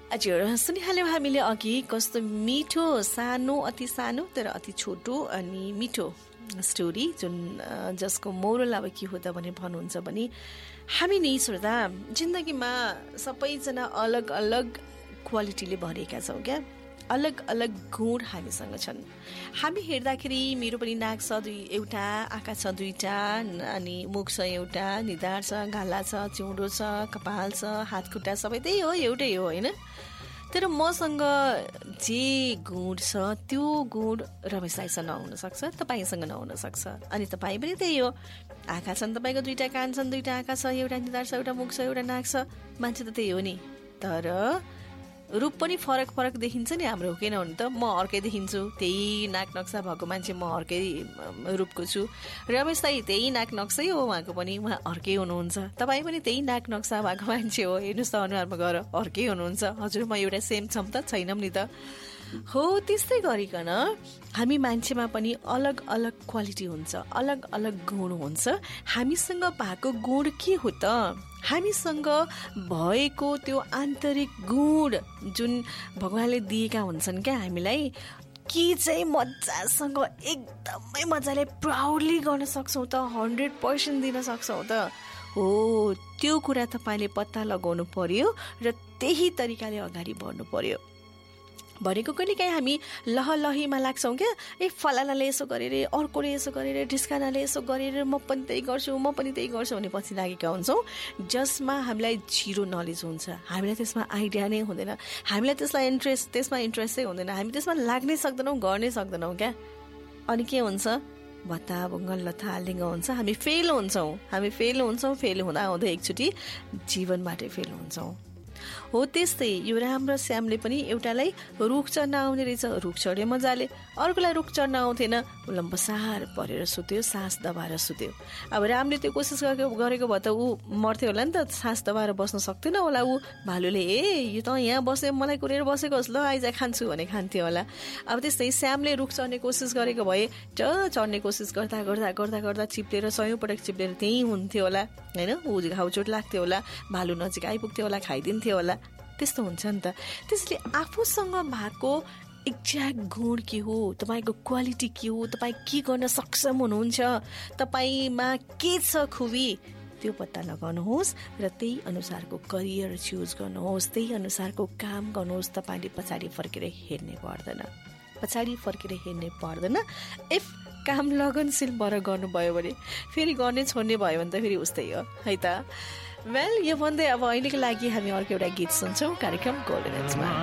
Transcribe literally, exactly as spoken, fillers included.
हजुर, सुनिहाल्यौँ हामीले अघि कस्तो मिठो सानो अति सानो तर अति छोटो अनि मिठो स्टोरी जुन जसको मोरल अब के हो त भने भन्नुहुन्छ भने हामी नै श्रोता जिन्दगीमा सबैजना अलग अलग क्वालिटीले भरिएका छौँ क्या, अलग अलग गुण हामीसँग छन्। हामी हेर्दाखेरि मेरो पनि नाक छ दुई एउटा, आँखा छ दुईटा, अनि मुख छ एउटा, निधार छ, गाला छ, चिउँडो छ, कपाल छ, हात खुट्टा सबै त्यही हो, एउटै हो होइन। तर मसँग जे गुण छ त्यो गुण रमेश राईसँग नहुन सक्छ, तपाईँसँग नहुन सक्छ। अनि तपाईँ पनि त्यही हो, आँखा छन् तपाईँको दुईटा, कान छन् दुईटा, आँखा छ एउटा, निधार छ एउटा, मुख छ एउटा, नाक छ, मान्छे त त्यही हो नि। तर रूप पनि फरक फरक देखिन्छ नि हाम्रो, किन भने त म अर्कै देखिन्छु, त्यही नाक नक्सा भएको मान्छे म अर्कै रूपको छु। रमेश दाई त्यही नाक नक्सै हो उहाँको पनि, उहाँ अर्कै हुनुहुन्छ। तपाईँ पनि त्यही नाक नक्सा भएको मान्छे हो, हेर्नुहोस् त अनुहारमा गएर अर्कै हुनुहुन्छ। हजुर म एउटा सेम छौँ त, छैनौँ नि त हो। त्यस्तै गरिकन हामी मान्छेमा पनि अलग अलग क्वालिटी हुन्छ, अलग अलग गुण हुन्छ। हामीसँग भएको गुण के हो त? हामीसँग भएको त्यो आन्तरिक गुण जुन भगवानले दिएका हुन्छन् क्या हामीलाई, कि चाहिँ मजासँग एकदमै मजाले प्राउडली गर्न सक्छौँ त, हन्ड्रेड पर्सेन्ट दिन सक्छौँ त हो। त्यो कुरा तपाईँले पत्ता लगाउनु पर्यो र त्यही तरिकाले अगाडि बढ्नु पर्यो। भनेको कहिले काहीँ हामी लहलहीमा लाग्छौँ क्या, ए फलानाले यसो गरेर, अर्कोले यसो गरेर, ढिस्कानाले यसो गरेर, म पनि त्यही गर्छु म पनि त्यही गर्छु भने पछि लागेका हुन्छौँ, जसमा हामीलाई जिरो नलेज हुन्छ। हामीलाई त्यसमा आइडिया नै हुँदैन, हामीलाई त्यसमा इन्ट्रेस्ट त्यसमा इन्ट्रेस्टै हुँदैन, हामी त्यसमा लाग्नै सक्दैनौँ, गर्नै सक्दैनौँ क्या। अनि के हुन्छ, भत्ताभुङ्ग लथालिङ्ग हुन्छ, हामी फेल हुन्छौँ। हामी फेल हुन्छौँ फेल हुँदा हुँदै एकचोटि जीवनबाटै फेल हुन्छौँ हो। त्यस्तै यो राम्रो श्यामले पनि एउटालाई रुख चढ्न आउने रहेछ, रुख चढ्यो मजाले, अर्कोलाई रुख चढ्न आउँथेन, लम्बसार परेर सुत्यो, सास दबाएर सुत्यो। अब रामले त्यो कोसिस गरेको गरेको भए त ऊ मर्थ्यो होला नि त, सास दबाएर बस्न सक्थेन होला ऊ। भालुले ए यो त यहाँ बसे मलाई कुरेर बसेको होस्, ल आइज खान्छु भने खान्थ्यो होला। अब त्यस्तै श्यामले रुख चढ्ने कोसिस गरेको भए ट चढ्ने कोसिस गर्दा गर्दा गर्दा गर्दा चिप्लेर सयौँ पटक चिप्लेर त्यहीँ हुन्थ्यो होला होइन, ऊ घाउचोट लाग्थ्यो होला, भालु नजिक आइपुग्थ्यो होला, खाइदिन्थ्यो होला। त्यस्तो हुन्छ नि त। त्यसले आफूसँग भएको एक्ज्याक्ट गुण के हो, तपाईँको क्वालिटी के हो, तपाईँ के गर्न सक्षम हुनुहुन्छ, तपाईँमा के छ खुबी, त्यो पत्ता लगाउनुहोस् र त्यही अनुसारको करियर चुज गर्नुहोस्, त्यही अनुसारको काम गर्नुहोस्। तपाईँले पछाडि फर्केर हेर्ने पर्दैन, पछाडि फर्केर हेर्ने पर्दैन। इफ काम लगनशील भएर गर्नुभयो भने, फेरि गर्ने छोड्ने भयो भने त फेरि उस्तै हो है त। वेल, यो भन्दै अब अहिलेको लागि हामी अर्को एउटा गीत सुन्छौँ कार्यक्रम गोल्डन एजमा।